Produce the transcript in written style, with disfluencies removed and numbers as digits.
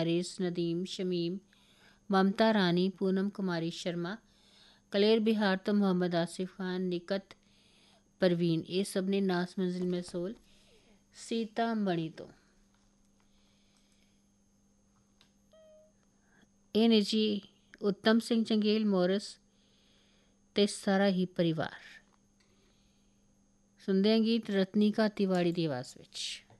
हारिस, नदीम, शमीम, ममता रानी, पूनम कुमारी शर्मा, कलेर बिहार तो मोहम्मद आसिफ खान, निकत, परवीन, ये सब ने नास मंजिल में सोल। सीतामढ़ी तो ਇਹ ਨੇ ਜੀ उत्तम सिंह चंगेल, ਮੋਰਿਸ ਤੇ ਸਾਰਾ ਹੀ ਪਰਿਵਾਰ। ਸੁਣਦੇ ਹਾਂ ਗੀਤ ਰਤਨੀ ਘਾਤੀਵਾੜੀ ਦੀ ਆਵਾਜ਼ ਵਿੱਚ।